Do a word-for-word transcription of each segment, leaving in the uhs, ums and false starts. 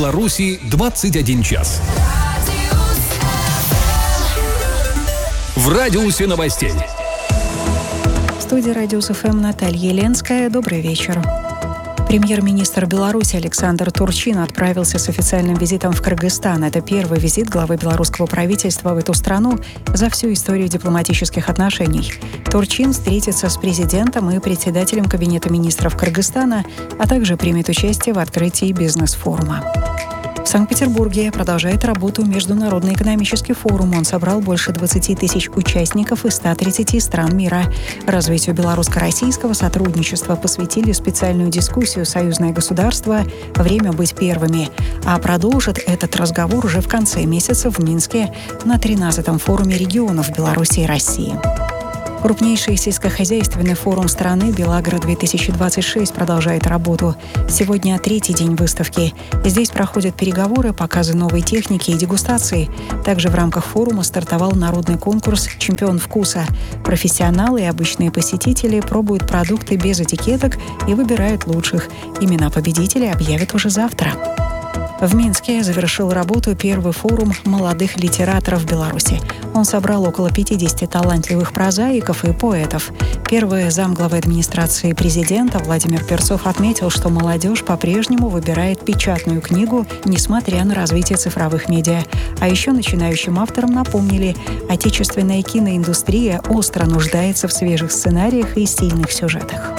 Беларуси двадцать один час. В радиусе новостей. В студии «Радиус ФМ» Наталья Еленская. Добрый вечер. Премьер-министр Беларуси Александр Турчин отправился с официальным визитом в Кыргызстан. Это первый визит главы белорусского правительства в эту страну за всю историю дипломатических отношений. Турчин встретится с президентом и председателем Кабинета министров Кыргызстана, а также примет участие в открытии бизнес-форума. В Санкт-Петербурге продолжает работу Международный экономический форум. Он собрал больше двадцати тысяч участников из ста тридцати стран мира. Развитию белорусско-российского сотрудничества посвятили специальную дискуссию «Союзное государство. Время быть первыми». А продолжит этот разговор уже в конце месяца в Минске на тринадцатом форуме регионов Беларуси и России. Крупнейший сельскохозяйственный форум страны «Белагро-две тысячи двадцать шесть» продолжает работу. Сегодня третий день выставки. Здесь проходят переговоры, показы новой техники и дегустации. Также в рамках форума стартовал народный конкурс «Чемпион вкуса». Профессионалы и обычные посетители пробуют продукты без этикеток и выбирают лучших. Имена победителей объявят уже завтра. В Минске завершил работу первый форум молодых литераторов Беларуси. Он собрал около пятидесяти талантливых прозаиков и поэтов. Первый замглавы администрации президента Владимир Перцов отметил, что молодежь по-прежнему выбирает печатную книгу, несмотря на развитие цифровых медиа. А еще начинающим авторам напомнили, отечественная киноиндустрия остро нуждается в свежих сценариях и сильных сюжетах.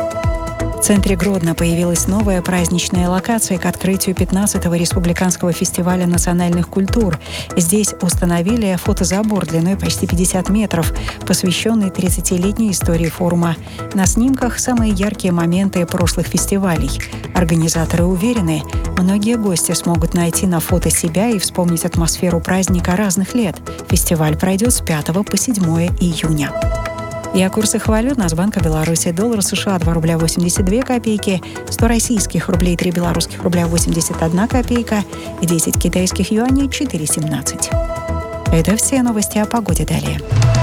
В центре Гродно появилась новая праздничная локация к открытию пятнадцатого республиканского фестиваля национальных культур. Здесь установили фотозабор длиной почти пятьдесят метров, посвященный тридцатилетней истории форума. На снимках самые яркие моменты прошлых фестивалей. Организаторы уверены, многие гости смогут найти на фото себя и вспомнить атмосферу праздника разных лет. Фестиваль пройдет с пятого по седьмое июня. И о курсах валют Нацбанка Беларуси. Доллар США два рубля восемьдесят две копейки, сто российских рублей три белорусских рубля восемьдесят одна копейка и десять китайских юаней четыре семнадцать. Это все новости о погоде. Далее.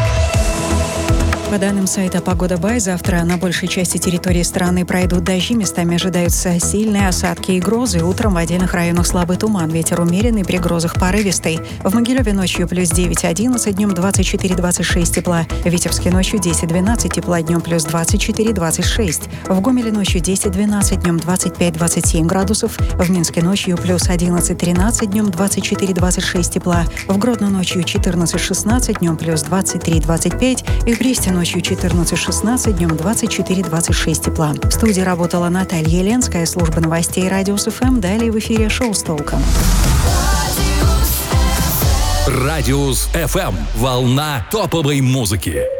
По данным сайта «Погода Бай», завтра на большей части территории страны пройдут дожди, местами ожидаются сильные осадки и грозы. Утром в отдельных районах слабый туман, ветер умеренный, при грозах порывистый. В Могилеве ночью плюс девять одиннадцать, днем двадцать четыре двадцать шесть тепла. В Витебске ночью десять двенадцать тепла, днем плюс двадцать четыре двадцать шесть. В Гомеле ночью десять двенадцать, днем двадцать пять двадцать семь градусов. В Минске ночью плюс одиннадцать тринадцать, днем двадцать четыре двадцать шесть тепла. В Гродно ночью четырнадцать шестнадцать, днем плюс двадцать три двадцать пять. И в Бресте ночью четырнадцать шестнадцать, днем двадцать четыре двадцать шесть тепла. В студии работала Наталья Еленская, служба новостей «Радиус ФМ». Далее в эфире шоу с толком. «Радиус ФМ». Волна топовой музыки.